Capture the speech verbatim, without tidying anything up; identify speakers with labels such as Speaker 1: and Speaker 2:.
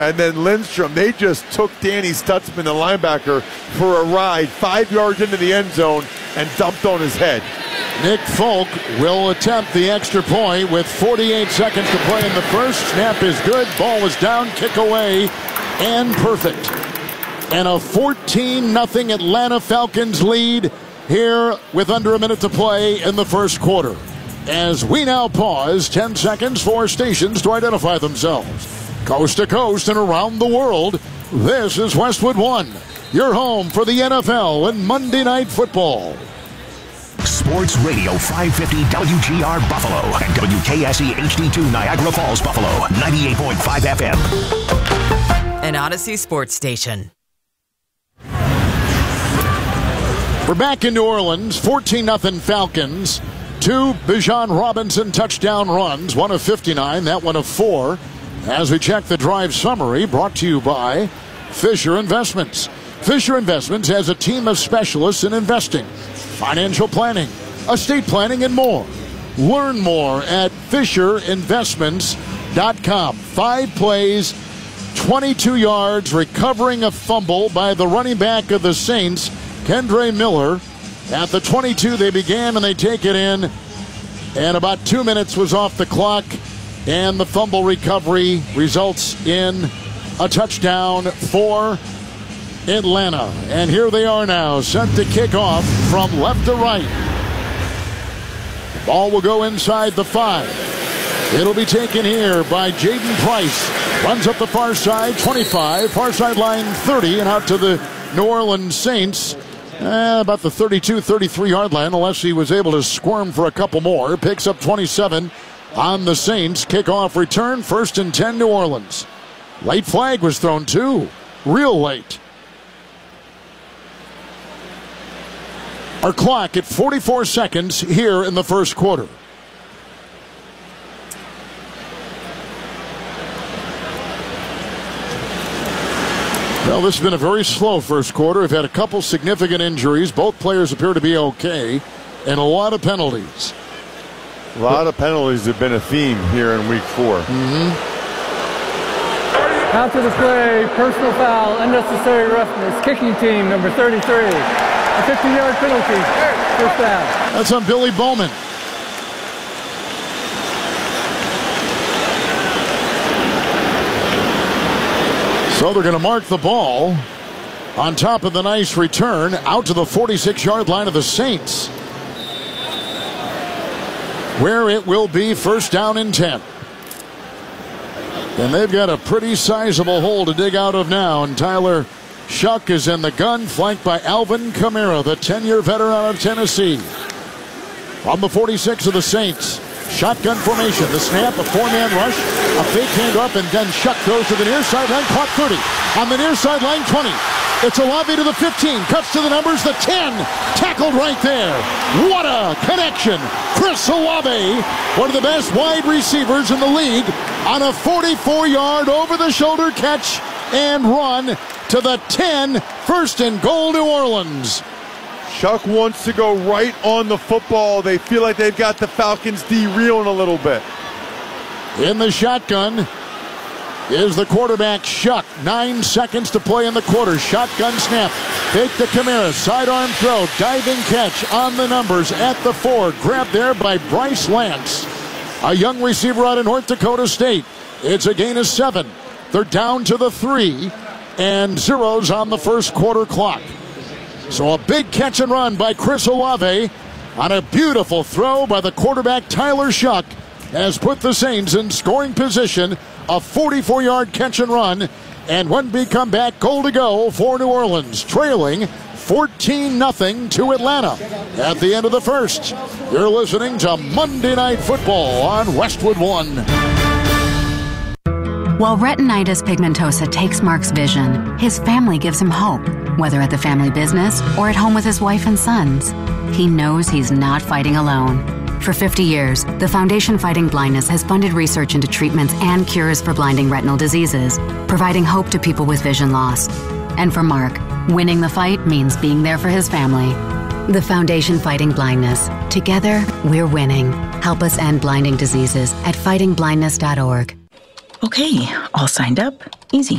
Speaker 1: And then Lindstrom, they just took Danny Stutzman, the linebacker, for a ride five yards into the end zone and dumped on his head.
Speaker 2: Nick Folk will attempt the extra point with forty-eight seconds to play in the first. Snap is good. Ball is down. Kick away. And perfect. And a fourteen nothing Atlanta Falcons lead here with under a minute to play in the first quarter. As we now pause ten seconds for stations to identify themselves. Coast to coast and around the world, this is Westwood One, your home for the N F L and Monday Night Football.
Speaker 3: Sports Radio five fifty W G R Buffalo and W K S E H D two Niagara Falls, Buffalo, ninety-eight point five F M.
Speaker 4: An Odyssey Sports Station.
Speaker 2: We're back in New Orleans, fourteen nothing Falcons. Two Bijan Robinson touchdown runs, one of fifty-nine, that one of four. As we check the drive summary, brought to you by Fisher Investments. Fisher Investments has a team of specialists in investing, financial planning, estate planning, and more. Learn more at fisher investments dot com. Five plays, twenty-two yards, recovering a fumble by the running back of the Saints, Kendre Miller. At the twenty-two, they began, and they take it in. And about two minutes was off the clock. And the fumble recovery results in a touchdown for Atlanta. And here they are now, set to kick off from left to right. The ball will go inside the five. It'll be taken here by Jaden Price. Runs up the far side, twenty-five, far sideline thirty, and out to the New Orleans Saints. Eh, about the thirty-two, thirty-three yard line, unless he was able to squirm for a couple more. Picks up twenty-seven. On the Saints, kickoff return, first and ten, New Orleans. Late flag was thrown too, real late. Our clock at forty-four seconds here in the first quarter. Well, this has been a very slow first quarter. We've had a couple significant injuries. Both players appear to be okay, and a lot of penalties.
Speaker 1: A lot of penalties have been a theme here in week four.
Speaker 2: Mm-hmm.
Speaker 5: After the play, personal foul, unnecessary roughness, kicking team, number thirty-three. A fifty-yard penalty, first down.
Speaker 2: That's on Billy Bowman. So they're going to mark the ball on top of the nice return out to the forty-six yard line of the Saints, where it will be first down and ten. And they've got a pretty sizable hole to dig out of now. And Tyler Shuck is in the gun, flanked by Alvin Kamara, the ten-year veteran out of Tennessee. On the forty-six of the Saints, shotgun formation. The snap, a four-man rush, a fake handoff, and then Shuck goes to the near sideline, caught thirty. On the near sideline, twenty. It's Olave to the fifteen, cuts to the numbers, the ten, tackled right there. What a connection. Chris Olave, one of the best wide receivers in the league, on a forty-four yard over-the-shoulder catch and run to the ten, first and goal, New Orleans.
Speaker 1: Shuck wants to go right on the football. They feel like they've got the Falcons derailed a little bit.
Speaker 2: In the shotgun is the quarterback, Shuck. Nine seconds to play in the quarter. Shotgun snap. Fake to Kamara. Sidearm throw. Diving catch on the numbers at the four. Grabbed there by Bryce Lance, a young receiver out of North Dakota State. It's a gain of seven. They're down to the three, and zeros on the first quarter clock. So a big catch and run by Chris Olave on a beautiful throw by the quarterback Tyler Shuck has put the Saints in scoring position. A forty-four yard catch and run, and one big comeback, goal to go for New Orleans, trailing fourteen nothing to Atlanta at the end of the first. You're listening to Monday Night Football on Westwood One.
Speaker 6: While retinitis pigmentosa takes Mark's vision, his family gives him hope, whether at the family business or at home with his wife and sons. He knows he's not fighting alone. For fifty years, the Foundation Fighting Blindness has funded research into treatments and cures for blinding retinal diseases, providing hope to people with vision loss. And for Mark, winning the fight means being there for his family. The Foundation Fighting Blindness. Together, we're winning. Help us end blinding diseases at fighting blindness dot org.
Speaker 7: Okay, all signed up. Easy.